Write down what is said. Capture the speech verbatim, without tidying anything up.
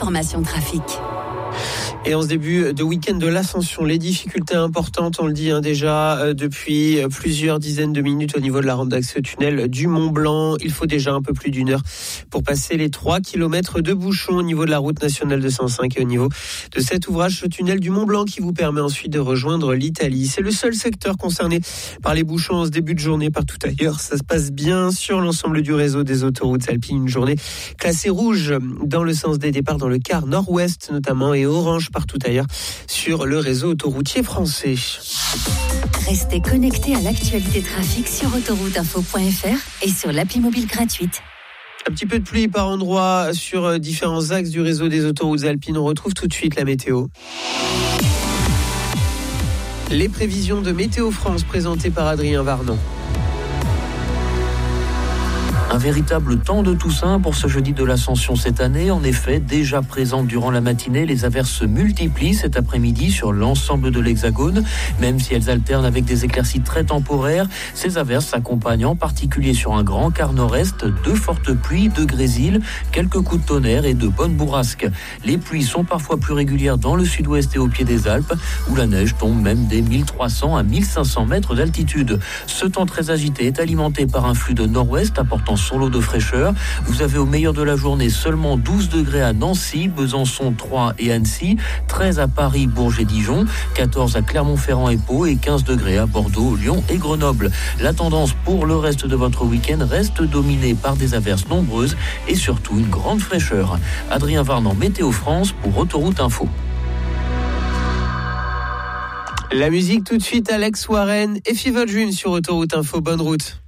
l'information trafic. Et en ce début de week-end de l'Ascension, les difficultés importantes, on le dit hein, déjà euh, depuis plusieurs dizaines de minutes au niveau de la rampe d'accès au tunnel du Mont Blanc. Il faut déjà un peu plus d'une heure pour passer les trois kilomètres de bouchons au niveau de la route nationale deux cent cinq et au niveau de cet ouvrage, ce tunnel du Mont Blanc qui vous permet ensuite de rejoindre l'Italie. C'est le seul secteur concerné par les bouchons en ce début de journée. Partout ailleurs, ça se passe bien sur l'ensemble du réseau des autoroutes alpines. Une journée classée rouge dans le sens des départs dans le quart nord-ouest notamment et orange partout ailleurs sur le réseau autoroutier français. Restez connectés à l'actualité trafic sur autoroute info point f r et sur l'appli mobile gratuite. Un petit peu de pluie par endroit sur différents axes du réseau des autoroutes alpines. On retrouve tout de suite la météo. Les prévisions de Météo France présentées par Adrien Varnon. Un véritable temps de Toussaint pour ce jeudi de l'Ascension cette année. En effet, déjà présentes durant la matinée, les averses se multiplient cet après-midi sur l'ensemble de l'Hexagone. Même si elles alternent avec des éclaircies très temporaires, ces averses s'accompagnent en particulier sur un grand quart nord-est de fortes pluies, de grésil, quelques coups de tonnerre et de bonnes bourrasques. Les pluies sont parfois plus régulières dans le sud-ouest et au pied des Alpes, où la neige tombe même des mille trois cents à mille cinq cents mètres d'altitude. Ce temps très agité est alimenté par un flux de nord-ouest apportant son lot de fraîcheur. Vous avez au meilleur de la journée seulement douze degrés à Nancy, Besançon, Troyes et Annecy, treize à Paris, Bourges et Dijon, quatorze à Clermont-Ferrand et Pau et quinze degrés à Bordeaux, Lyon et Grenoble. La tendance pour le reste de votre week-end reste dominée par des averses nombreuses et surtout une grande fraîcheur. Adrien Varnon, Météo France pour Autoroute Info. La musique tout de suite, Alex Warren et Fever Dream sur Autoroute Info. Bonne route.